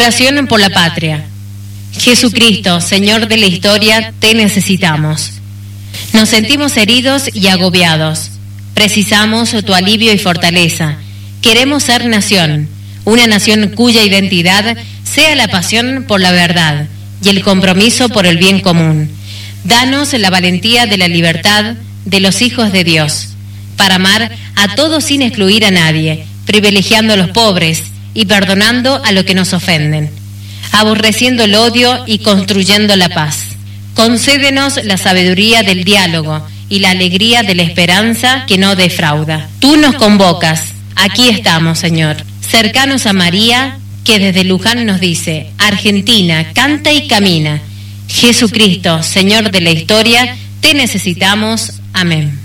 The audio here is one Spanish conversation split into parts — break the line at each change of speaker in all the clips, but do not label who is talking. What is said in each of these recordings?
Oración por la patria. Jesucristo, Señor de la historia, te necesitamos. Nos sentimos heridos y agobiados. Precisamos tu alivio y fortaleza. Queremos ser nación, una nación cuya identidad sea la pasión por la verdad y el compromiso por el bien común. Danos la valentía de la libertad de los hijos de Dios, para amar a todos sin excluir a nadie, privilegiando a los pobres y perdonando a los que nos ofenden, aborreciendo el odio y construyendo la paz. Concédenos la sabiduría del diálogo y la alegría de la esperanza que no defrauda. Tú nos convocas, aquí estamos, Señor, cercanos a María, que desde Luján nos dice: Argentina, canta y camina. Jesucristo, Señor de la historia, te necesitamos. Amén.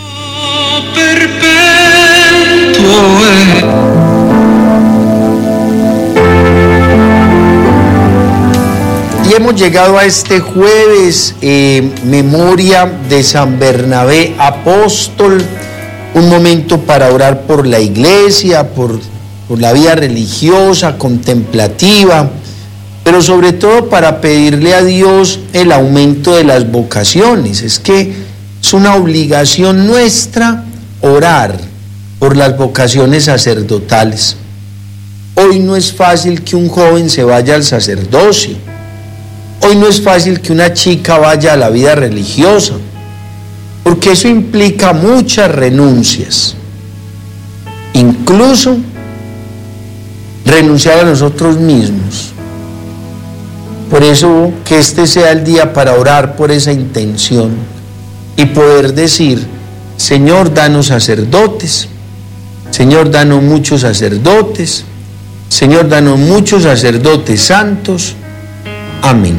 Y hemos llegado a este jueves, memoria de San Bernabé Apóstol, un momento para orar por la iglesia, por la vida religiosa, contemplativa, pero sobre todo para pedirle a Dios el aumento de las vocaciones. Es que es una obligación nuestra orar por las vocaciones sacerdotales. Hoy no es fácil que un joven se vaya al sacerdocio. Hoy no es fácil que una chica vaya a la vida religiosa, porque eso implica muchas renuncias, incluso renunciar a nosotros mismos. Por eso que este sea el día para orar por esa intención y poder decir: Señor, danos sacerdotes, Señor, danos muchos sacerdotes, Señor, danos muchos sacerdotes santos. Amén.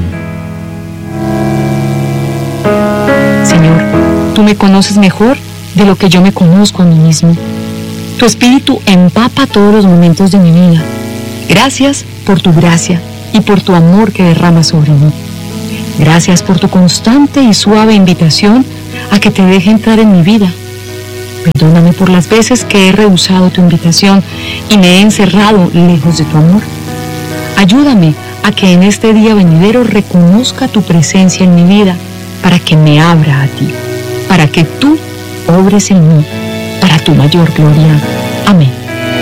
Señor, tú me conoces mejor de lo que yo me conozco a mí mismo. Tu espíritu empapa todos los momentos de mi vida. Gracias por tu gracia y por tu amor que derramas sobre mí. Gracias por tu constante y suave invitación a que te deje entrar en mi vida. Perdóname por las veces que he rehusado tu invitación y me he encerrado lejos de tu amor. Ayúdame a que en este día venidero reconozca tu presencia en mi vida, para que me abra a ti, para que tú obres en mí, para tu mayor gloria. Amén.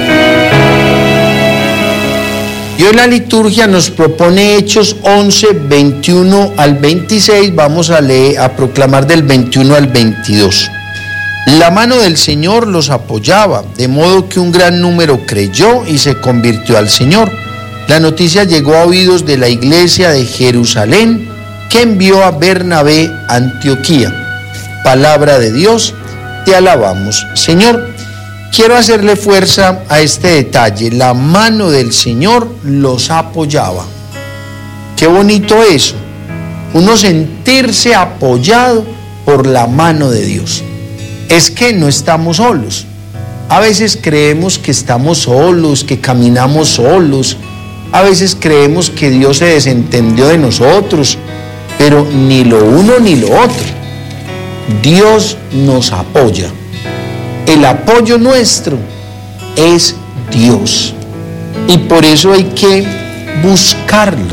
Y hoy la liturgia nos propone Hechos 11, 21 al 26, vamos a proclamar del 21 al 22. La mano del Señor los apoyaba, de modo que un gran número creyó y se convirtió al Señor. La noticia llegó a oídos de la iglesia de Jerusalén, que envió a Bernabé a Antioquía. Palabra de Dios, te alabamos, Señor. Quiero hacerle fuerza a este detalle: la mano del Señor los apoyaba. Qué bonito eso, uno sentirse apoyado por la mano de Dios. Es que no estamos solos. A veces creemos que estamos solos, que caminamos solos. A veces creemos que Dios se desentendió de nosotros, pero ni lo uno ni lo otro. Dios nos apoya. El apoyo nuestro es Dios. Y por eso hay que buscarlo,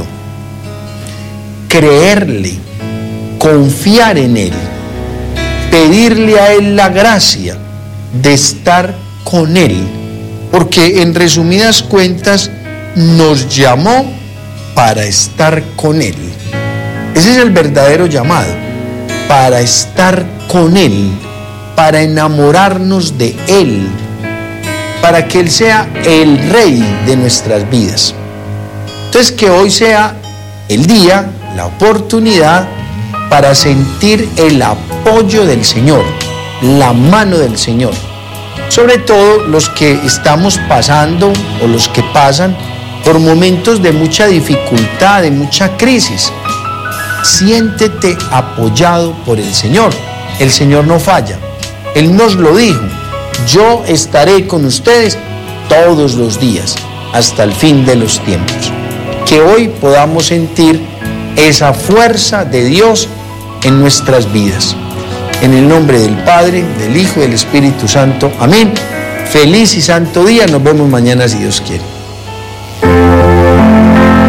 creerle, confiar en Él, pedirle a Él la gracia de estar con Él, porque en resumidas cuentas nos llamó para estar con Él. Ese es el verdadero llamado, para estar con Él, para enamorarnos de Él, para que Él sea el Rey de nuestras vidas. Entonces, que hoy sea el día, la oportunidad para sentir el apoyo del Señor, la mano del Señor. Sobre todo los que estamos pasando o los que pasan por momentos de mucha dificultad, de mucha crisis. Siéntete apoyado por el Señor. El Señor no falla. Él nos lo dijo: yo estaré con ustedes todos los días, hasta el fin de los tiempos. Que hoy podamos sentir esa fuerza de Dios en nuestras vidas. En el nombre del Padre, del Hijo y del Espíritu Santo. Amén. Feliz y santo día. Nos vemos mañana si Dios quiere.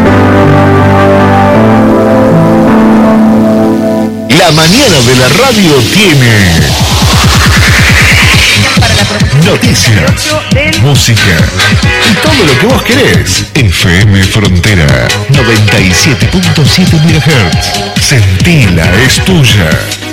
La mañana de la radio tiene noticias, música y todo lo que vos querés. FM Frontera 97.7 MHz. Sentila, es tuya.